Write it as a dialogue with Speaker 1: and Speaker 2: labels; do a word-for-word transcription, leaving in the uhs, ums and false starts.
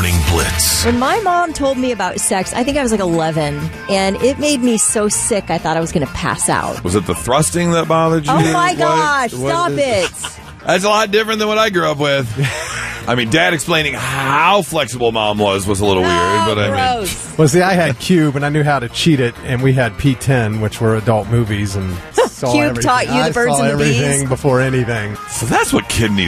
Speaker 1: Morning Blitz.
Speaker 2: When my mom told me about sex, I think I was like eleven, and it made me so sick I thought I was going to pass out.
Speaker 3: Was it the thrusting that bothered you?
Speaker 2: Oh my
Speaker 3: What-
Speaker 2: gosh,
Speaker 3: what
Speaker 2: stop
Speaker 3: is-
Speaker 2: it.
Speaker 3: That's a lot different than what I grew up with. I mean, Dad explaining how flexible Mom was was a little weird, but I mean...
Speaker 2: gross.
Speaker 4: Well, see, I had Cube, and I knew how to cheat it, and we had P ten, which were adult movies, and saw
Speaker 2: Cube
Speaker 4: everything.
Speaker 2: taught you the
Speaker 4: I
Speaker 2: birds
Speaker 4: saw
Speaker 2: and the bees?
Speaker 4: everything before anything.
Speaker 3: So that's what kid needs